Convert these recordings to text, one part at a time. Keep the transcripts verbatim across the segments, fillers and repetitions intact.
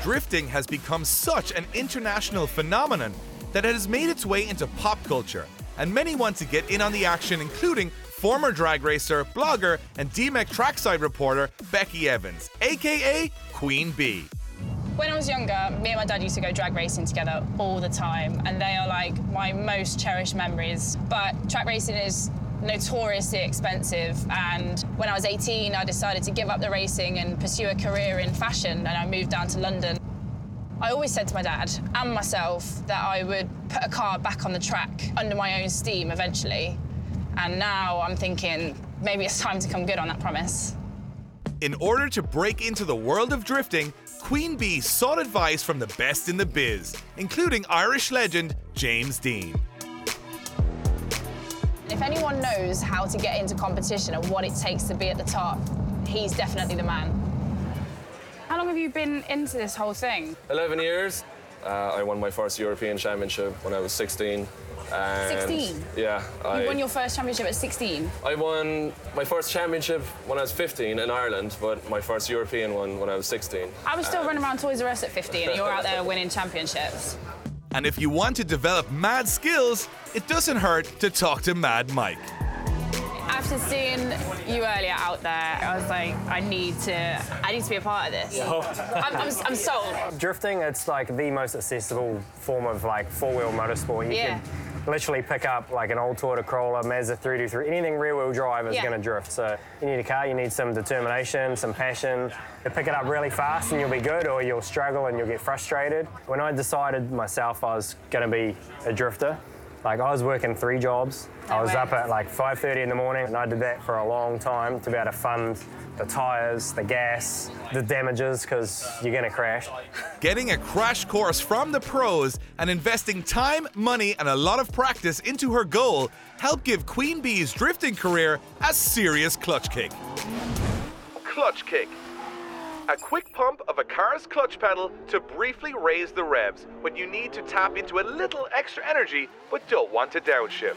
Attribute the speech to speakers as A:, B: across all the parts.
A: drifting has become such an international phenomenon that it has made its way into pop culture, and many want to get in on the action, including former drag racer, blogger, and D M E C trackside reporter Becky Evans, aka Queen Bee.
B: When I was younger, me and my dad used to go drag racing together all the time, and they are like my most cherished memories. But track racing is notoriously expensive, and when I was eighteen, I decided to give up the racing and pursue a career in fashion, and I moved down to London. I always said to my dad and myself that I would put a car back on the track under my own steam eventually, and now I'm thinking maybe it's time to come good on that promise.
A: In order to break into the world of drifting, Queen Bee sought advice from the best in the biz, including Irish legend James Dean.
B: If anyone knows how to get into competition and what it takes to be at the top, he's definitely the man. How long have you been into this whole thing?
C: eleven years. Uh, I won my first European Championship when I was sixteen. And
B: sixteen?
C: Yeah.
B: You
C: I,
B: won your first championship at sixteen?
C: I won my first championship when I was fifteen in Ireland, but my first European one when I was sixteen.
B: I was still and... running around Toys R Us at fifteen, and you were out there winning championships.
A: And if you want to develop mad skills, it doesn't hurt to talk to Mad Mike.
B: After seeing you earlier out there, I was like, I need to, I need to be a part of this. I'm, I'm, I'm sold.
D: Drifting, it's like the most accessible form of like four-wheel motorsport. You
B: Yeah.
D: can literally pick up like an old Toyota Corolla, Mazda three two three, anything rear-wheel drive is
B: Yeah.
D: going to drift. So you need a car, you need some determination, some passion. You pick it up really fast and you'll be good, or you'll struggle and you'll get frustrated. When I decided myself I was going to be a drifter, like I was working three jobs.
B: No
D: I was
B: way.
D: up at like five thirty in the morning, and I did that for a long time to be able to fund the tyres, the gas, the damages, because you're going to crash.
A: Getting a crash course from the pros and investing time, money, and a lot of practice into her goal helped give Queen Bee's drifting career a serious clutch kick. Clutch kick. A quick pump of a car's clutch pedal to briefly raise the revs when you need to tap into a little extra energy but don't want to downshift.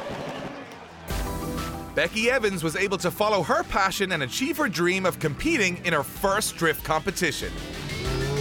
A: Becky Evans was able to follow her passion and achieve her dream of competing in her first drift competition.